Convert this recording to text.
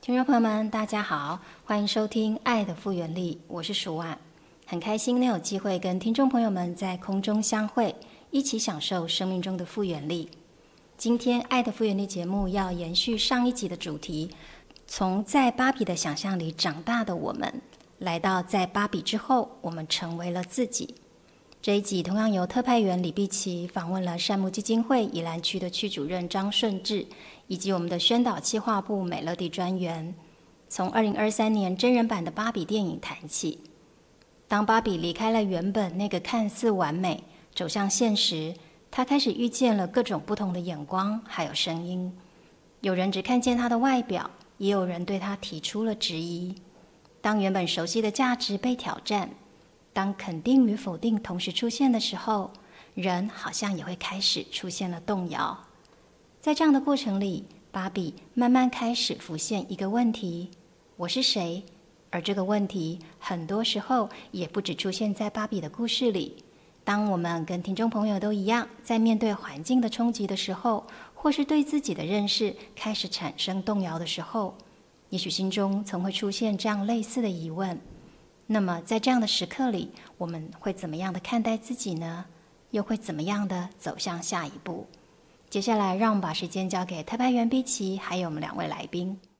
听众朋友们，大家好，欢迎收听《爱的复原力》，我是舒婉，很开心能有机会跟听众朋友们在空中相会，一起享受生命中的复原力。今天《爱的复原力》节目要延续上一集的主题，从在芭比的想象里长大的我们，来到在芭比之后，我们成为了自己。这一集同样由特派员李碧琪访问了善牧基金会宜兰区的区主任张顺志，以及我们的宣导企划部美乐蒂专员，从2023年真人版的芭比电影谈起。当芭比离开了原本那个看似完美，走向现实，她开始遇见了各种不同的眼光，还有声音。有人只看见她的外表，也有人对她提出了质疑。当原本熟悉的价值被挑战，当肯定与否定同时出现的时候，人好像也会开始出现了动摇。在这样的过程里，芭比慢慢开始浮现一个问题：我是谁？而这个问题很多时候也不只出现在芭比的故事里。当我们跟听众朋友都一样，在面对环境的冲击的时候，或是对自己的认识开始产生动摇的时候，也许心中曾会出现这样类似的疑问。那么在这样的时刻里，我们会怎么样的看待自己呢？又会怎么样的走向下一步？接下来让我们把时间交给特派员碧琪，还有我们两位来宾。